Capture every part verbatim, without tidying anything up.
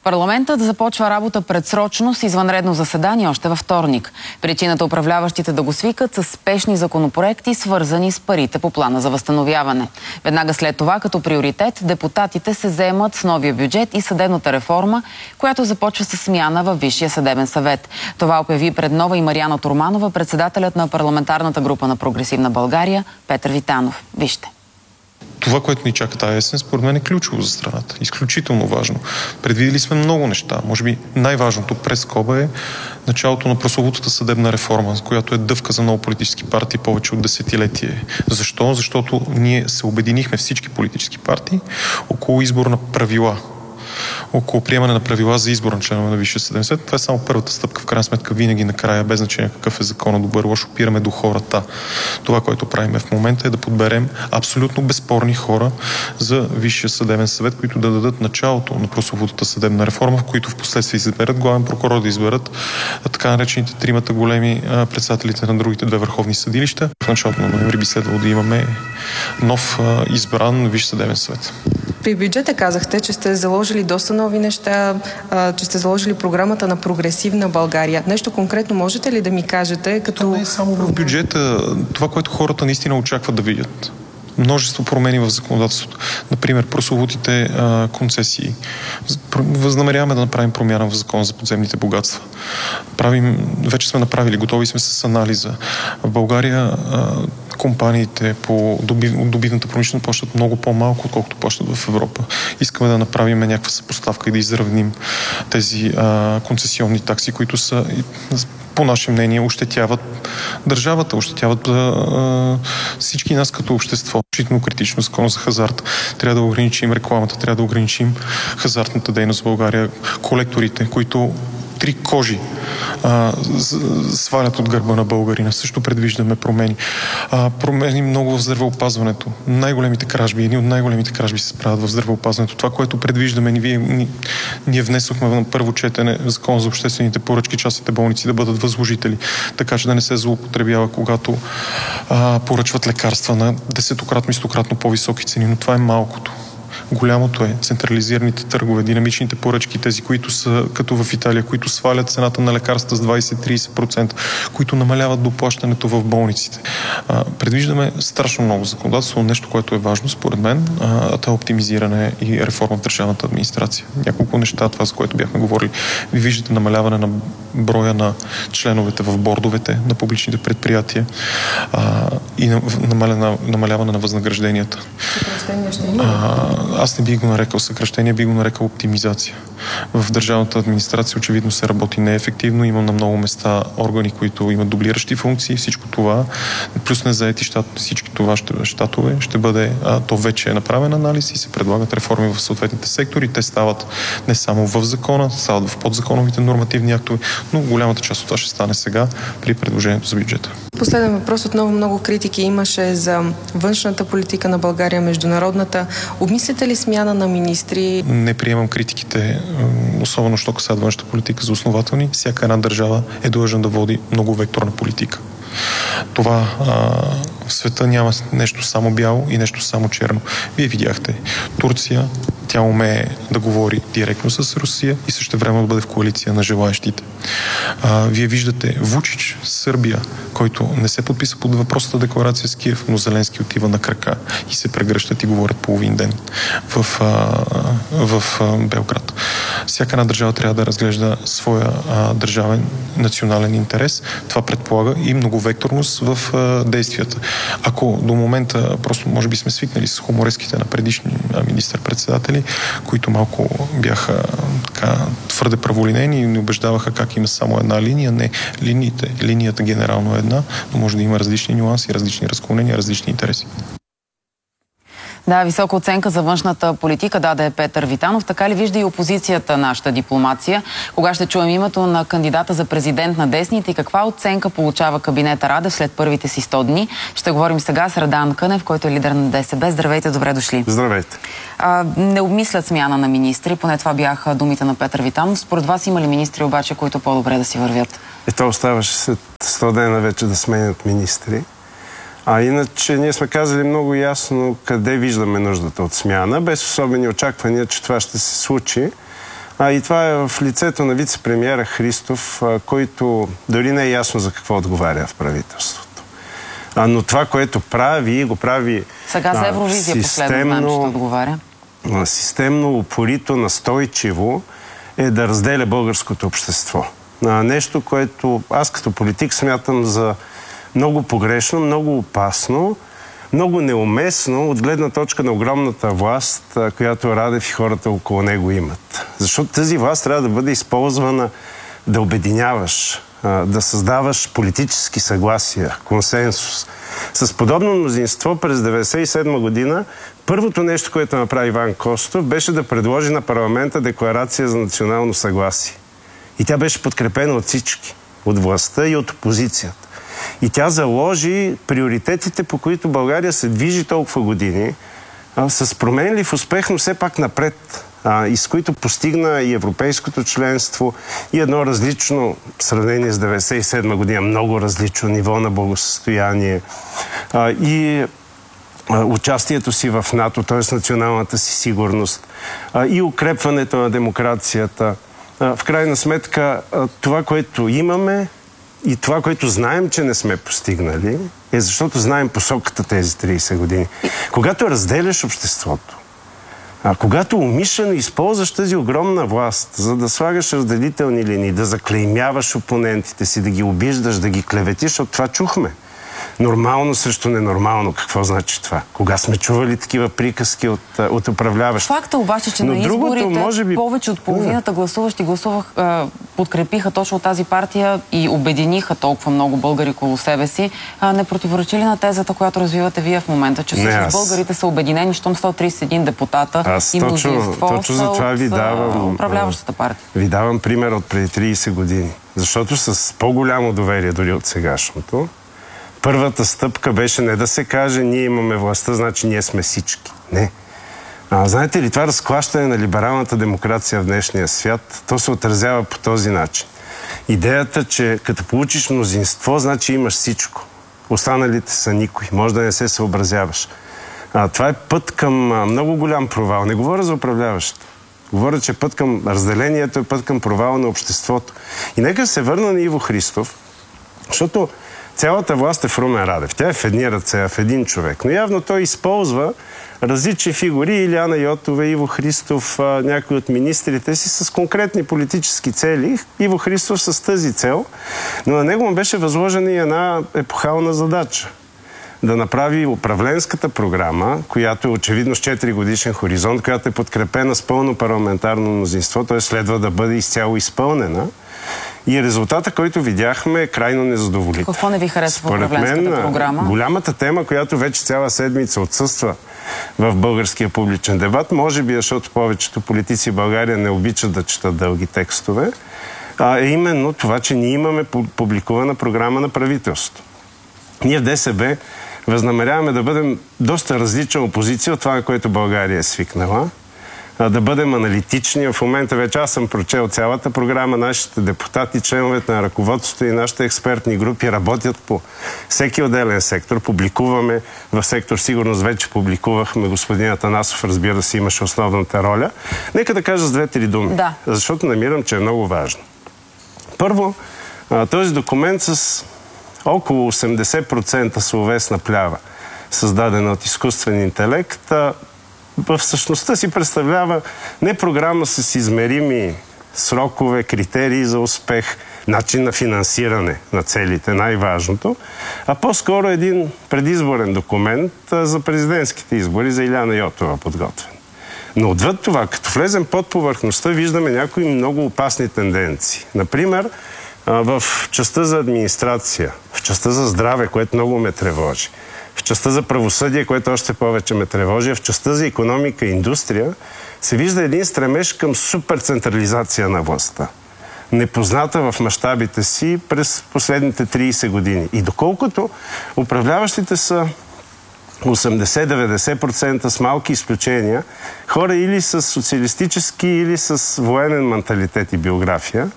Парламентът започва работа предсрочно с извънредно заседание още във вторник. Причината управляващите да го свикат са спешни законопроекти, свързани с парите по плана за възстановяване. Веднага след това, като приоритет, депутатите се заемат с новия бюджет и съдебната реформа, която започва с смяна във Висшия съдебен съвет. Това обяви пред Нова и Мариана Турманова, председателят на парламентарната група на Прогресивна България, Петър Витанов. Вижте. Това, което ни чака тази есен, според мен е ключово за страната. Изключително важно. Предвидели сме много неща. Може би най-важното през скоба е началото на прословутата съдебна реформа, която е дъвка за много политически партии повече от десетилетие. Защо? Защото ние се обединихме всички политически партии около избор на правила, около приемане на правила за избор на членове на Висшия съдебен съвет. Това е само първата стъпка. В крайна сметка винаги накрая, без значение какъв е закона, добър, лош, опираме до хората. Това, което правим в момента, е да подберем абсолютно безспорни хора за Висшия съдебен съвет, които да дадат началото на прословутата съдебна реформа, в които в последствие изберат главен прокурор, да изберат така наречените тримата големи председателите на другите две върховни съдилища. В началото на ноември би следвало да имаме нов избран Висш съдебен съвет. При бюджета казахте, че сте заложили доста нови неща, че сте заложили програмата на Прогресивна България. Нещо конкретно можете ли да ми кажете? Като... Това не е само в бюджета. Това, което хората наистина очакват да видят. Множество промени в законодателството. Например, прословутите а, концесии. Възнамеряваме да направим промяна в закона за подземните богатства. Правим, вече сме направили, готови сме с анализа. В България а, компаниите по добив, добивната промишленост плащат много по-малко, отколкото плащат в Европа. Искаме да направим някаква съпоставка и да изравним тези а, концесионни такси, които са, по наше мнение, ощетяват държавата, ощетяват а, всички нас като общество. Изключително критично закон за хазарт. Трябва да ограничим рекламата, трябва да ограничим хазартната дейност в България. Колекторите, които три кожи а, свалят от гърба на българина. Също предвиждаме промени. А, промени много в здравеопазването. Най-големите кражби, едни от най-големите кражби се правят в здравеопазването. Това, което предвиждаме, ние, ние, ние внесохме на първо четене закон за обществените поръчки, частните болници да бъдат възложители, така че да не се злоупотребява, когато а, поръчват лекарства на десетократно и стократно по-високи цени, но това е малкото. Голямото е централизираните търгове, динамичните поръчки, тези, които са като в Италия, които свалят цената на лекарства с двайсет до трийсет процента, които намаляват доплащането в болниците. А, предвиждаме страшно много законодателство, нещо, което е важно според мен, а, това е оптимизиране и реформа в държавната администрация. Няколко неща, това, за което бяхме говорили. Ви виждате намаляване на броя на членовете в бордовете на публичните предприятия а, и намаляване, намаляване на възнагражденията. Съкръщение ще има? Аз не би го нарекал съкръщение, би го нарекал оптимизация. В държавната администрация очевидно се работи неефективно. Има на много места органи, които имат дублиращи функции. Всичко това, плюс незаети щат, всички това ще, щатове, ще бъде, а, то вече е направен анализ и се предлагат реформи в съответните сектори. Те стават не само в закона, стават в подзаконовите нормативни актове, но голямата част от това ще стане сега при предложението за бюджета. Последен въпрос. Отново много критики имаше за външната политика на България, международната. Обмисляте ли смяна на министри? Не приемам критиките, особено що касаят външната политика, за основателни. Всяка една държава е длъжна да води многовекторна политика. Това а, в света няма нещо само бяло и нещо само черно. Вие видяхте. Турция, тя умее да говори директно с Русия и същевременно да бъде в коалиция на желаящите. А, вие виждате Вучич, Сърбия, който не се подписа под въпросната декларация с Киев, но Зеленски отива на крака и се прегръщат и говорят половин ден в, а, в а, Белград. Всяка една държава трябва да разглежда своя а, държавен национален интерес. Това предполага и многовекторност в а, действията. Ако до момента просто може би сме свикнали с хумореските на предишни министър-председатели, които малко бяха така твърде праволинейни и ни убеждаваха как има само една линия. Не, линиите, линията генерално е една, но може да има различни нюанси, различни разклонения, различни интереси. Да, висока оценка за външната политика даде Петър Витанов. Така ли вижда и опозицията нашата дипломация? Кога ще чуем името на кандидата за президент на десните и каква оценка получава кабинета Радев след първите си сто дни? Ще говорим сега с Радан Кънев, който е лидер на ДСБ. Здравейте, добре дошли. Здравейте. А, не обмислят смяна на министри, поне това бяха думите на Петър Витанов. Според вас има ли министри обаче, които по-добре да си вървят? И то оставаше след сто дена вече да сменят министри. А иначе ние сме казали много ясно къде виждаме нуждата от смяна, без особени очаквания, че това ще се случи. А, и това е в лицето на вице-премиера Христов, а, който дори не е ясно за какво отговаря в правителството. А, но това, което прави, го прави сега за Евровизия а, последно знаем, че отговаря. А, системно, упорито, настойчиво е да разделя българското общество. А, нещо, което аз като политик смятам за много погрешно, много опасно, много неуместно от гледна точка на огромната власт, която Радев и хората около него имат. Защото тази власт трябва да бъде използвана да обединяваш, да създаваш политически съгласия, консенсус. С подобно мнозинство през деветдесет и седма година първото нещо, което направи Иван Костов, беше да предложи на парламента декларация за национално съгласие. И тя беше подкрепена от всички, от властта и от опозицията. И тя заложи приоритетите, по които България се движи толкова години, а, с променлив успех, но все пак напред, а, и с които постигна и европейското членство, и едно различно в сравнение с деветдесет и седма година, много различно ниво на благосъстояние, а, и а, участието си в НАТО, т.е. националната си сигурност, а, и укрепването на демокрацията. А, в крайна сметка, а, това, което имаме, и това, което знаем, че не сме постигнали, е защото знаем посоката тези тридесет години. Когато разделяш обществото, а когато умишлено използваш тази огромна власт, за да слагаш разделителни линии, да заклеймяваш опонентите си, да ги обиждаш, да ги клеветиш, от това чухме. Нормално срещу ненормално. Какво значи това? Кога сме чували такива приказки от, от управляващи? Факта обаче, че но на изборите може би... повече от половината гласуващи гласувах, е, подкрепиха точно тази партия и обединиха толкова много българи около себе си. А, не противоречи ли на тезата, която развивате вие в момента, че всъщност аз... българите са обединени, щом сто тридесет и един депутата аз и точно, мнозинство точно за това ви давам, управляващата партия? Ви давам пример от преди тридесет години. Защото с по-голямо доверие дори от сегашното, първата стъпка беше не да се каже ние имаме властта, значи ние сме всички. Не. А, знаете ли, това разклащане на либералната демокрация в днешния свят, то се отразява по този начин. Идеята, че като получиш мнозинство, значи имаш всичко. Останалите са никой. Може да не се съобразяваш. А, това е път към а, много голям провал. Не говоря за управляващите. Говоря, че път към разделението е път към провала на обществото. И нека се върна на Иво Христов, защото цялата власт е в Румен Радев. Тя е в едни ръце, в един човек. Но явно той използва различни фигури, Илияна Йотова, Иво Христов, някои от министрите си с конкретни политически цели. Иво Христов с тази цел, но на него му беше възложена и една епохална задача. Да направи управленската програма, която е очевидно с четири годишен хоризонт, която е подкрепена с пълно парламентарно мнозинство, т.е. следва да бъде изцяло изпълнена. И резултата, който видяхме, е крайно незадоволителен. Какво не ви харесва в управленската програма? Голямата тема, която вече цяла седмица отсъства в българския публичен дебат, може би, защото повечето политици в България не обичат да четат дълги текстове, а е именно това, че ние имаме публикувана програма на правителството. Ние в ДСБ възнамеряваме да бъдем доста различна опозиция от това, на което България е свикнала, да бъдем аналитични. В момента вече аз съм прочел цялата програма, нашите депутати, членовете на ръководството и нашите експертни групи работят по всеки отделен сектор. Публикуваме в сектор сигурност, вече публикувахме, господин Атанасов, разбира се, имаше основната роля. Нека да кажа с две-три думи, да. Защото намирам, че е много важно. Първо, този документ с около осемдесет процента словесна плява, създадена от изкуствен интелект, в същността си представлява не програма с измерими срокове, критерии за успех, начин на финансиране на целите, най-важното, а по-скоро един предизборен документ за президентските избори за Илияна Йотова подготвен. Но отвъд това, като влезем под повърхността, виждаме някои много опасни тенденции. Например, в частта за администрация, в частта за здраве, което много ме тревожи, в частта за правосъдие, което още повече ме тревожи, в частта за икономика и индустрия, се вижда един стремеж към суперцентрализация на властта. Непозната в мащабите си през последните тридесет години. И доколкото управляващите са осемдесет до деветдесет процента с малки изключения, хора или с социалистически, или с военен менталитет и биография,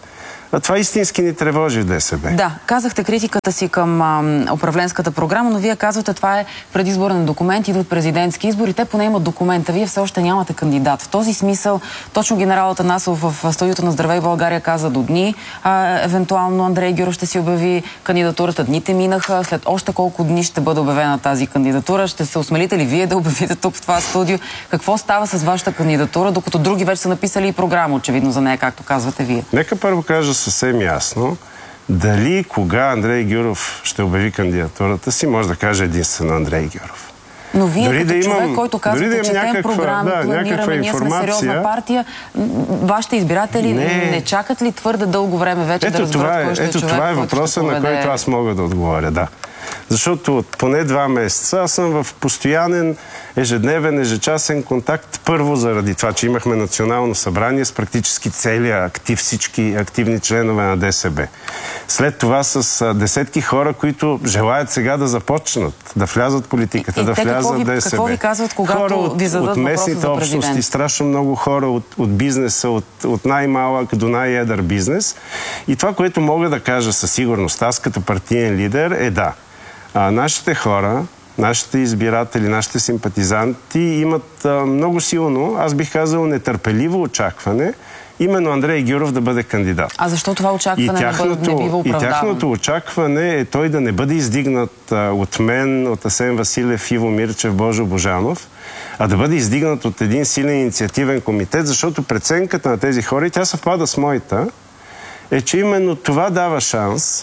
А това истински ни тревожи в ДСБ. Да, казахте критиката си към а, управленската програма, но вие казвате, това е предизборен документ, идват президентски избори, те поне имат документа, вие все още нямате кандидат. В този смисъл, точно генерал Атанасов в студиото на Здравей България каза до дни, а, евентуално Андрей Гюров ще си обяви кандидатурата. Дните минаха, след още колко дни ще бъде обявена тази кандидатура. Ще се осмелите ли вие да обявите тук в това студио? Какво става с вашата кандидатура, докато други вече са написали и програма, очевидно за нея, както казвате вие? Нека първо кажа съвсем ясно, дали и кога Андрей Гюров ще обяви кандидатурата си, може да каже единствено Андрей Гюров. Но вие дори като да човек, имам, който казвате, да четем някаква, програми, да, планираме, ние сме сериозна партия, вашите избиратели не, не чакат ли твърде дълго време вече ето да разберат това е, кой ще е ето човек, това е който въпроса, на който аз мога да отговоря, да. Защото от поне два месеца аз съм в постоянен, ежедневен, ежечасен контакт. Първо заради това, че имахме национално събрание с практически целия актив, всички активни членове на ДСБ. След това с десетки хора, които желаят сега да започнат, да влязат в политиката, и, да и влязат в ДСБ. Какво ви казват, когато хора от, ви зададат от местните общности, страшно много хора от, от бизнеса, от, от най-малък до най-едър бизнес. И това, което мога да кажа със сигурност, аз като партиен лидер, е да. А, нашите хора, нашите избиратели, нашите симпатизанти имат а, много силно, аз бих казал, нетърпеливо очакване, именно Андрей Гюров да бъде кандидат. А защо това очакване тяхното, не бива оправдавано? И тяхното очакване е той да не бъде издигнат а, от мен, от Асен Василев, Иво Мирчев, Божо Божанов, а да бъде издигнат от един силен инициативен комитет, защото преценката на тези хора, и тя съвпада с моята, е, че именно това дава шанс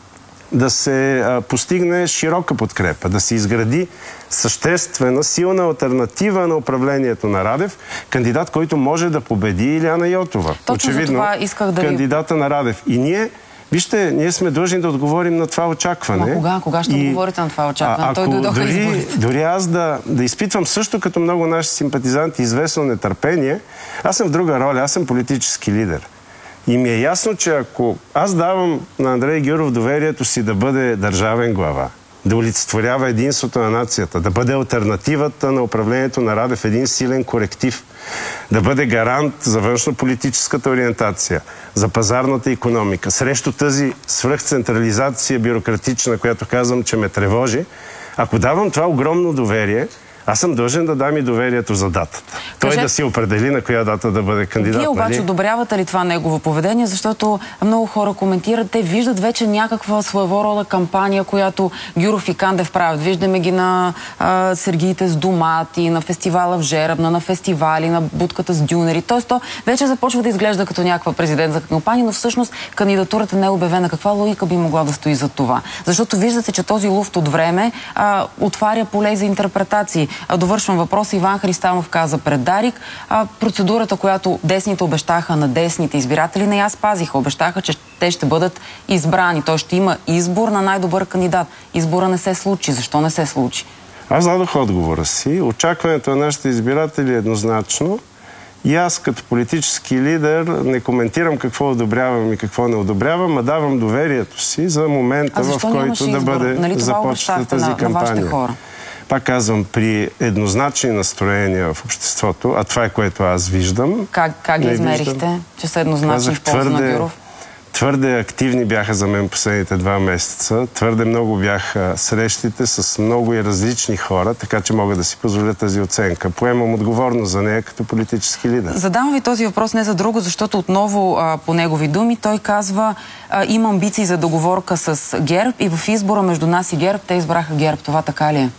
да се а, постигне широка подкрепа, да се изгради съществена, силна алтернатива на управлението на Радев, кандидат, който може да победи Илияна Йотова. Точно очевидно, за това исках да кандидата на Радев. И ние, вижте, ние сме длъжни да отговорим на това очакване. Но кога? Кога ще и, отговорите на това очакване? А, Той дойдоха дори, изборите. дори аз да, да изпитвам също като много наши симпатизанти известно нетърпение, аз съм в друга роля, аз съм политически лидер. И ми е ясно, че ако аз давам на Андрей Гюров доверието си да бъде държавен глава, да олицетворява единството на нацията, да бъде алтернативата на управлението на Радев, един силен коректив, да бъде гарант за външно-политическата ориентация, за пазарната икономика, срещу тази свръхцентрализация бюрократична, която казвам, че ме тревожи, ако давам това огромно доверие, аз съм дължен да дам и доверието за датата. Той Каже... да си определи на коя дата да бъде кандидат. Вие обаче нали? одобрявате ли това негово поведение? Защото много хора коментират, те виждат вече някаква своего рода кампания, която Гюров и Кандев правят. Виждаме ги на а, сергиите с домати, на фестивала в Жеребна, на фестивали, на будката с дюнери. Тоест, то вече започва да изглежда като някаква президентска кампания, но всъщност кандидатурата не е обявена. Каква логика би могла да стои за това? Защото виждате, че този луфт от време а, отваря поле за интерпретации. Довършвам въпроса. Иван Христанов каза пред Дарик. А, процедурата, която десните обещаха на десните избиратели, не я спазиха. Обещаха, че те ще бъдат избрани. Той ще има избор на най-добър кандидат. Избора не се случи. Защо не се случи? Аз дадох отговора си. Очакването на нашите избиратели е еднозначно. И аз като политически лидер не коментирам какво одобрявам и какво не одобрявам, а давам доверието си за момента, в който да бъде нали започната тази на, кампания. На хора? Пак казвам, при еднозначни настроения в обществото, а това е което аз виждам. Как, как ги измерихте, виждам, че са еднозначни в полза на Гюров? Твърде активни бяха за мен последните два месеца. Твърде много бяха срещите с много и различни хора, така че мога да си позволя тази оценка. Поемам отговорност за нея като политически лидер. Задавам ви този въпрос не за друго, защото отново а, по негови думи той казва, а, има амбиции за договорка с ГЕРБ и в избора между нас и ГЕРБ те избраха ГЕРБ. Това така ли е?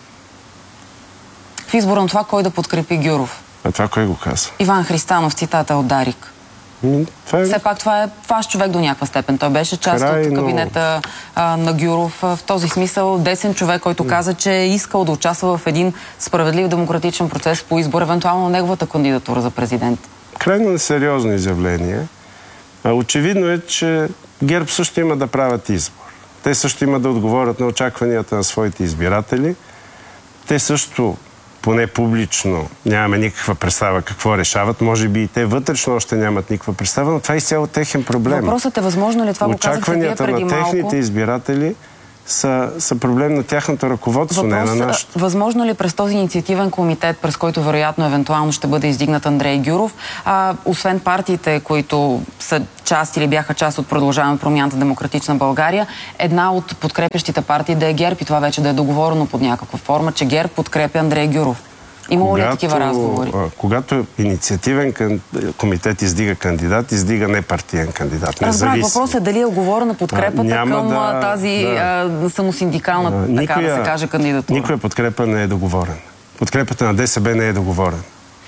В избора на това кой да подкрепи Гюров. А това кой го казва? Иван Христанов, цитата от Дарик. Това е... Все пак това е ваш човек до някаква степен. Той беше част Край, от кабинета а, на Гюров. В този смисъл десен човек, който каза, че е искал да участва в един справедлив демократичен процес по избор, евентуално на неговата кандидатура за президент. Крайно несериозно изявление. А, очевидно е, че ГЕРБ също има да правят избор. Те също има да отговорят на очакванията на своите избиратели. Те също поне публично нямаме никаква представа какво решават. Може би и те вътрешно още нямат никаква представа, но това е изцяло техен проблем. Въпросът е възможно ли това го казахте вие преди малко? Очакванията на техните избиратели са, са проблем на тяхното ръководство, Въпрос, не на нашото. Възможно ли през този инициативен комитет, през който вероятно евентуално ще бъде издигнат Андрей Гюров, а, освен партиите, които са част или бяха част от Продължаваме промяната Демократична България, една от подкрепящите партии да е ГЕРБ и това вече да е договорено под някаква форма, че ГЕРБ подкрепя Андрей Гюров. Имало ли такива разговори? Когато инициативен комитет издига кандидат, издига непартиен кандидат. Разбрах, въпросът е дали е оговорена подкрепата Няма към да, тази да. а, самосиндикална, никоя, така да се каже, кандидатура. Никоя подкрепа не е договорена. Подкрепата на ДСБ не е договорена.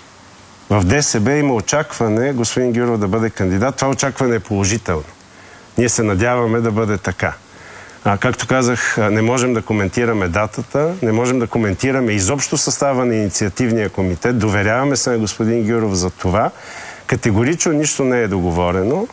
В ДСБ има очакване господин Гюров да бъде кандидат. Това очакване е положително. Ние се надяваме да бъде така. А, както казах, не можем да коментираме датата, не можем да коментираме изобщо състава на инициативния комитет. Доверяваме се на господин Гюров за това. Категорично нищо не е договорено.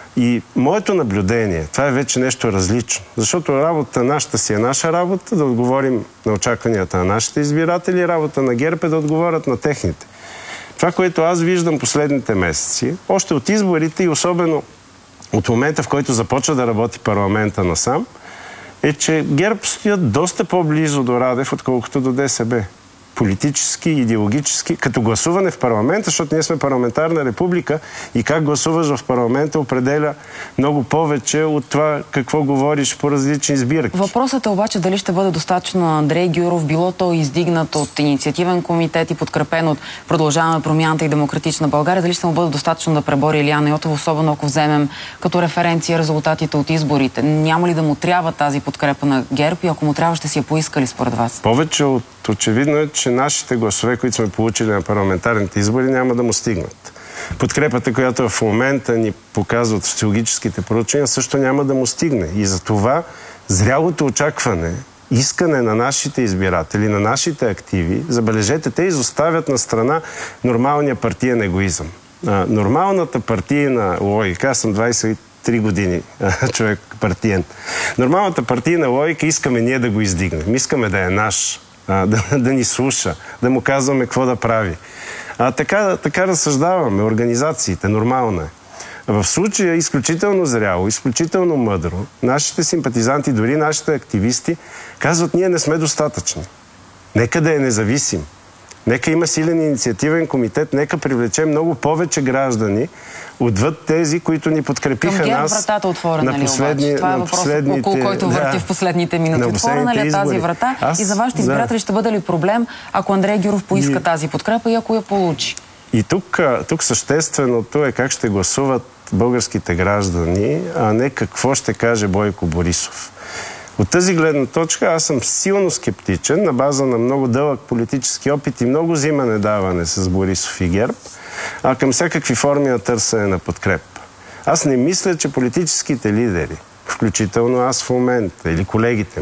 И моето наблюдение, това е вече нещо различно. Защото работа нашата си е наша работа, да отговорим на очакванията на нашите избиратели, работа на ГЕРБ е да отговорят на техните. Това, което аз виждам последните месеци, още от изборите и особено от момента, в който започва да работи парламента насам, е, че ГЕРБ стоят доста по-близо до Радев, отколкото до ДСБ. Политически, идеологически, като гласуване в парламента, защото ние сме парламентарна република и как гласуваш в парламента определя много повече от това какво говориш по различни сбирки. Въпросът е обаче дали ще бъде достатъчно на Андрей Гюров, било то издигнат от инициативен комитет и подкрепен от Продължаваме промяната и Демократична България, дали ще му бъде достатъчно да пребори Илияна Йотова, особено ако вземем като референция резултатите от изборите. Няма ли да му трябва тази подкрепа на ГЕРБ и ако му трябва, ще си я поискали според вас? Повече от очевидно е, че нашите гласове, които сме получили на парламентарните избори, няма да му стигнат. Подкрепата, която в момента ни показват социологическите проучвания, също няма да му стигне. И за това зрялото очакване, искане на нашите избиратели, на нашите активи, забележете, те изоставят на страна нормалния партиен егоизъм. А, нормалната партийна логика, аз съм двайсет и три години човек партиен. Нормалната партийна логика искаме ние да го издигнем. Искаме да е наш. Да, да ни слуша, да му казваме какво да прави. А, така, така разсъждаваме организациите, нормално е. В случая изключително зряло, изключително мъдро, нашите симпатизанти, дори нашите активисти, казват, ние не сме достатъчни. Нека да е независим. Нека има силен инициативен комитет, нека привлече много повече граждани отвъд тези, които ни подкрепиха към ГЕРБ нас. Вратата отворена на последни, ли обаче? Това е въпросът, около който върти да, в последните минути. Отворена ли е тази врата? Аз, и за вашите избиратели да. ще бъде ли проблем, ако Андрей Гюров поиска и, тази подкрепа и ако я получи? И тук, тук същественото е как ще гласуват българските граждани, а не какво ще каже Бойко Борисов. От тази гледна точка аз съм силно скептичен на база на много дълъг политически опит и много взимане-даване с Борисов и ГЕРБ, а към всякакви форми на търсене на подкрепа. Аз не мисля, че политическите лидери, включително аз в момента или колегите ми,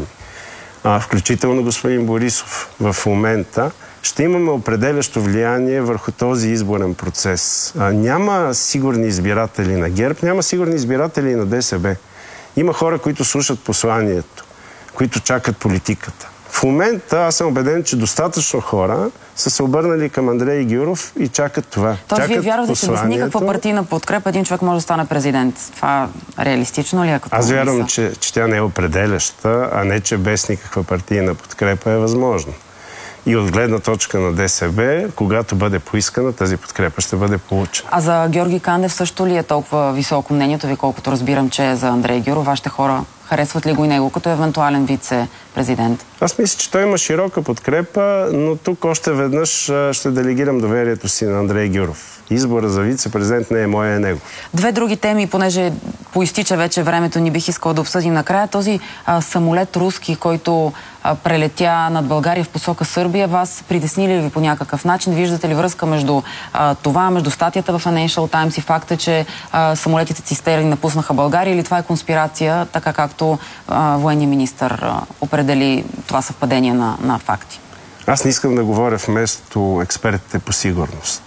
а, включително господин Борисов в момента, ще имаме определящо влияние върху този изборен процес. А, няма сигурни избиратели на ГЕРБ, няма сигурни избиратели на ДСБ. Има хора, които слушат посланието, които чакат политиката. В момента аз съм убеден, че достатъчно хора са се обърнали към Андрей Гюров и чакат това. Тоест вие вярвате, че без никаква партийна подкрепа един човек може да стане президент? Това реалистично ли е като Аз вярвам, че, че тя не е определяща, а не, че без никаква партийна подкрепа е възможно. И от гледна точка на ДСБ, когато бъде поискана, тази подкрепа ще бъде получена. А за Георги Кандев също ли е толкова високо мнението ви, колкото разбирам, че е за Андрей Гюров? Вашите хора харесват ли го и него като евентуален вице-президент? Аз мисля, че той има широка подкрепа, но тук още веднъж ще делегирам доверието си на Андрей Гюров. Избора за вице-президент не е моя, е него. Две други теми, понеже поизтича вече времето, ни бих искал да обсъдим накрая. Този а, самолет руски, който а, прелетя над България в посока Сърбия, вас притесни ли ви по някакъв начин? Виждате ли връзка между а, това, между статията в Financial Times и факта, че а, самолетите цистерни напуснаха България, или това е конспирация, така както а, военният министър а, определи това съвпадение на, на факти? Аз не искам да говоря вместо експертите по сигурност.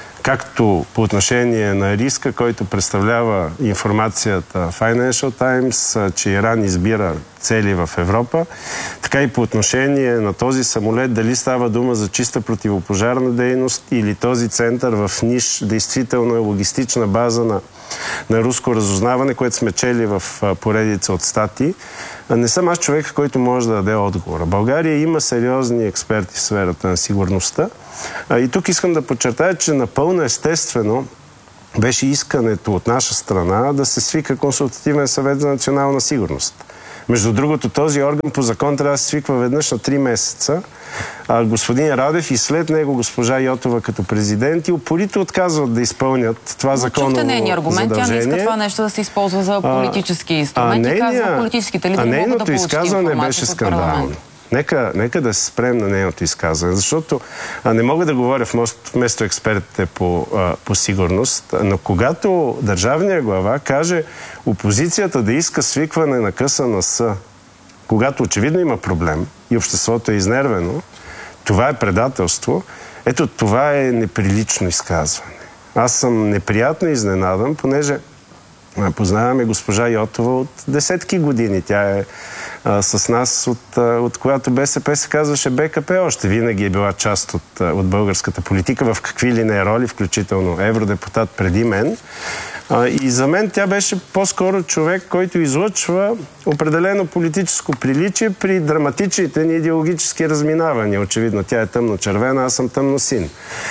Както по отношение на риска, който представлява информацията Financial Times, че Иран избира цели в Европа, така и по отношение на този самолет, дали става дума за чиста противопожарна дейност или този център в Ниш действително е логистична база на, на руско разузнаване, което сме чели в поредица от статии. Не съм аз човек, който може да даде отговора. България има сериозни експерти в сферата на сигурността. И тук искам да подчертая, че напълно естествено беше искането от наша страна да се свика Консултативен съвет за национална сигурност. Между другото, този орган по закон трябва да се свиква веднъж на три месеца. А господин Радев и след него госпожа Йотова като президент и упорито отказват да изпълнят това законово задължение. Чухте нейния аргумент, тя не иска това нещо да се използва за политически инструменти. А, казва, нейния, политическите лидери могат да получат изказване беше скандално. Нека, нека да се спрем на нейното изказване, защото а, не мога да говоря вместо експертите по, а, по сигурност, но когато държавният глава каже опозицията да иска свикване на КСНС, когато очевидно има проблем и обществото е изнервено, това е предателство. Ето това е неприлично изказване. Аз съм неприятно изненадан, понеже познаваме госпожа Йотова от десетки години. Тя е а, с нас, от, а, от която БСП се казваше БКП. Още винаги е била част от, от българската политика, в какви ли не роли, включително евродепутат преди мен. А, и за мен тя беше по-скоро човек, който излъчва определено политическо приличие при драматичните ни идеологически разминавания. Очевидно, тя е тъмно-червена, аз съм тъмно-син.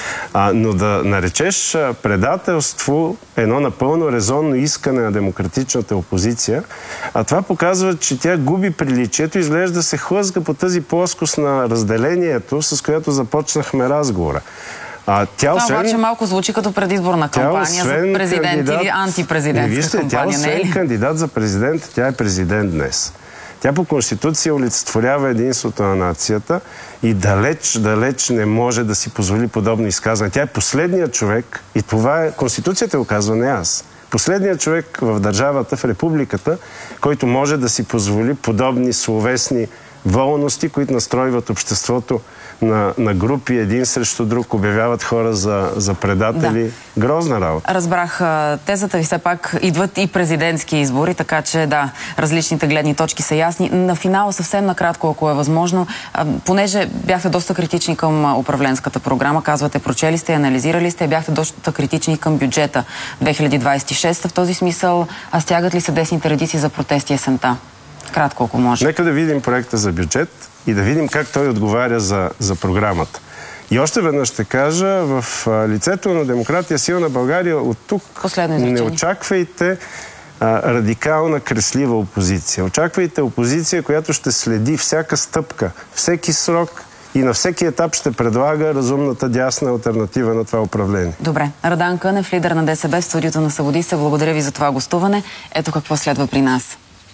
А, но да наречеш предателство едно напълно резонно искане на демократичната опозиция, а това показва, че тя губи приличието, изглежда да се хлъзга по тази плоскост на разделението, с която започнахме разговора. А, тя, това освен... обаче малко звучи като предизборна кампания за президент кандидат... или антипрезидентска вижте, кампания. Тя, освен не е ли? кандидат за президент, тя е президент днес. Тя по Конституция олицетворява единството на нацията и далеч, далеч не може да си позволи подобно изказване. Тя е последният човек и това е... Конституцията го казва, не аз. Последният човек в държавата, в републиката, който може да си позволи подобни словесни волности, които настройват обществото на, на групи един срещу друг, обявяват хора за, за предатели. Да. Грозна работа. Разбрах тезата ви, все пак идват и президентски избори, така че да, различните гледни точки са ясни. На финала съвсем накратко, ако е възможно, понеже бяхте доста критични към управленската програма, казвате, прочели сте, анализирали сте, бяхте доста критични към бюджета две хиляди двадесет и шеста. В този смисъл, а стягат ли се десните редици за протести есента? Кратко, ако може. Нека да видим проекта за бюджет и да видим как той отговаря за, за програмата. И още веднъж ще кажа, в а, лицето на Демократия, Силна България, от тук не очаквайте а, радикална, креслива опозиция. Очаквайте опозиция, която ще следи всяка стъпка, всеки срок и на всеки етап ще предлага разумната дясна алтернатива на това управление. Добре. Радан Кънев, лидер на ДСБ в студиото на Събуди се. Благодаря ви за това гостуване. Ето какво следва при нас.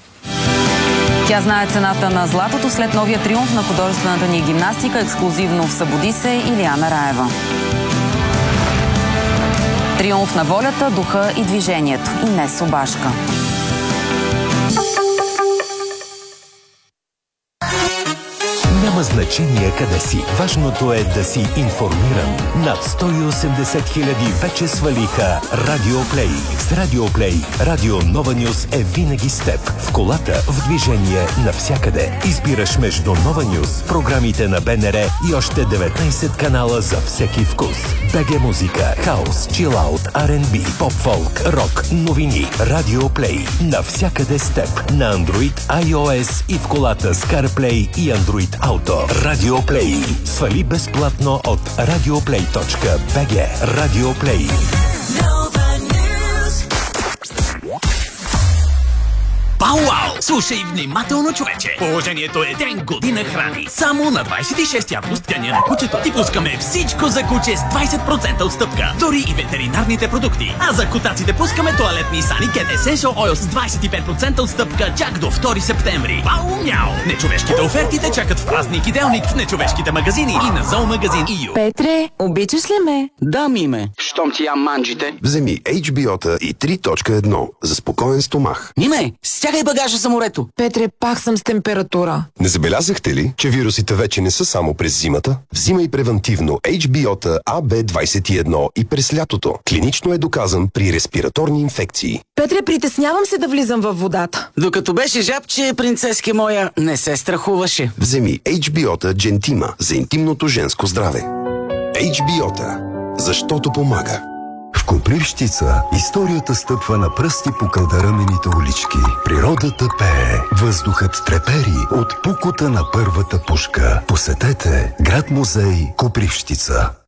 Тя знае цената на златото след новия триумф на художествената ни гимнастика, ексклюзивно в Събуди се, Илияна Раева. Триумф на волята, духа и движението. Инес Обашка. Няма значение къде си. Важното е да си информиран. Над сто и осемдесет хиляди вече свалиха Радио Плей. С Радио Плей Радио Нова Нюз е винаги с теб. В колата, в движение, навсякъде. Избираш между Нова Нюз, програмите на БНР и още деветнайсет канала за всеки вкус. БГ музика, хаос, чилаут, Ар енд Би, поп-фолк, рок, новини. Радио Плей. Навсякъде с теб. На Android, iOS и в колата с CarPlay и Android Auto. Радио Плей. Свали безплатно от радиоплей точка би джи. Радио Плей. Пау-вау! Слушай внимателно, човече! Положението е ден година храни. Само на двадесет и шести август, деня на кучето, ти пускаме всичко за куче с двадесет процента отстъпка. Дори и ветеринарните продукти. А за котаците пускаме тоалетни Саникет Essential Oil с двадесет и пет процента отстъпка чак до втори септември. Пау-мяу! Нечовешките оферти те чакат в празник и делник в нечовешките магазини и на зоомагазин и ю. Петре, обичаш ли ме? Да, Миме. Щом ти ям манджите. Вземи Ейч Би О-та и три точка едно за спокоен стомах. Миме, стягай багажа за морето. Петре, пак съм с температура. Не забелязахте ли, че вирусите вече не са само през зимата? Взимай превентивно Ейч Би О-та А Б двадесет и едно и през лятото. Клинично е доказан при респираторни инфекции. Петре, притеснявам се да влизам във водата. Докато беше жабче, принцески моя не се страхуваше. Вземи Ейч Би О-та Джентима за интимното женско здраве. Ейч Би О-та, защото помага. В Копривщица историята стъпва на пръсти по кълдарамените улички. Природата пее, въздухът трепери от пукота на първата пушка. Посетете град-музей Копривщица.